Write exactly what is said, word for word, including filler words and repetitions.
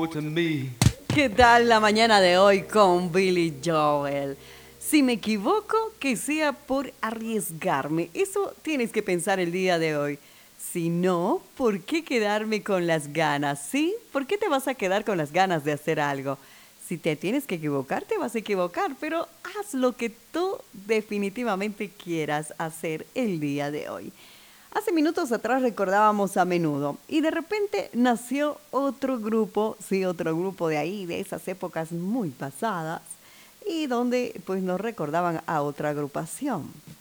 more to me. ¿Qué tal la mañana de hoy con Billy Joel? Si me equivoco, que sea por arriesgarme. Eso tienes que pensar el día de hoy. Si no, ¿por qué quedarme con las ganas? ¿Sí? ¿Por qué te vas a quedar con las ganas de hacer algo? Si te tienes que equivocar, te vas a equivocar, pero haz lo que tú definitivamente quieras hacer el día de hoy. Hace minutos atrás recordábamos a Menudo y de repente nació otro grupo, sí, otro grupo de ahí, de esas épocas muy pasadas y donde pues nos recordaban a otra agrupación.